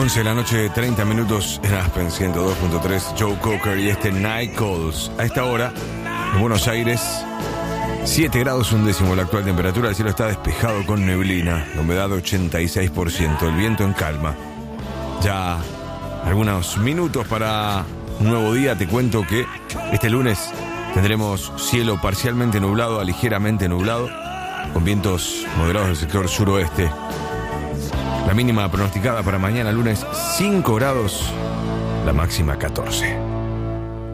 11 de la noche, 30 minutos en Aspen 102.3. Joe Cocker y Night Calls. A esta hora, en Buenos Aires, 7 grados 1 décimo la actual temperatura. El cielo está despejado con neblina. La humedad 86%. El viento en calma. Ya algunos minutos para un nuevo día. Te cuento que este lunes tendremos cielo parcialmente nublado a ligeramente nublado, con vientos moderados del sector suroeste. La mínima pronosticada para mañana lunes 5 grados, la máxima 14.